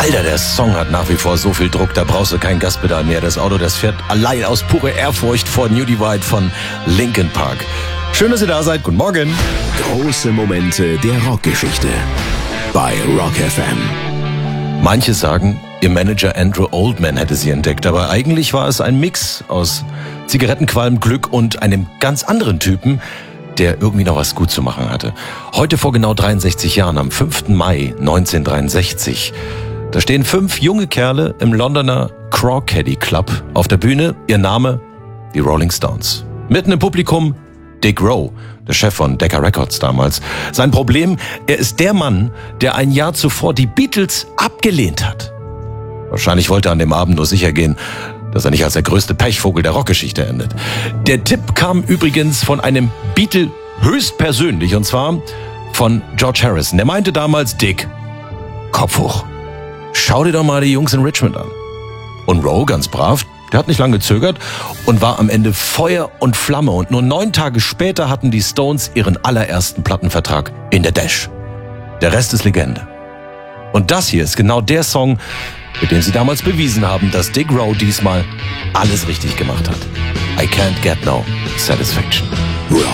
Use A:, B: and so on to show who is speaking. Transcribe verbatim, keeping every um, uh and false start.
A: Alter, der Song hat nach wie vor so viel Druck, da brauchst du kein Gaspedal mehr. Das Auto, das fährt allein aus purer Ehrfurcht vor New Divide von Linkin Park. Schön, dass ihr da seid. Guten Morgen.
B: Große Momente der Rockgeschichte bei Rock F M.
A: Manche sagen, ihr Manager Andrew Oldman hätte sie entdeckt, aber eigentlich war es ein Mix aus Zigarettenqualm, Glück und einem ganz anderen Typen, der irgendwie noch was gut zu machen hatte. Heute vor genau dreiundsechzig Jahren, am fünften Mai neunzehnhundertdreiundsechzig, da stehen fünf junge Kerle im Londoner Crawcaddy Club auf der Bühne. Ihr Name, die Rolling Stones. Mitten im Publikum Dick Rowe, der Chef von Decca Records damals. Sein Problem, er ist der Mann, der ein Jahr zuvor die Beatles abgelehnt hat. Wahrscheinlich wollte er an dem Abend nur sicher gehen, dass er nicht als der größte Pechvogel der Rockgeschichte endet. Der Tipp kam übrigens von einem Beatle höchstpersönlich, und zwar von George Harrison. Der meinte damals, Dick, Kopf hoch. Schau dir doch mal die Jungs in Richmond an. Und Rowe, ganz brav, der hat nicht lange gezögert und war am Ende Feuer und Flamme. Und nur neun Tage später hatten die Stones ihren allerersten Plattenvertrag in der Dash. Der Rest ist Legende. Und das hier ist genau der Song, mit dem sie damals bewiesen haben, dass Dick Rowe diesmal alles richtig gemacht hat. I can't get no satisfaction.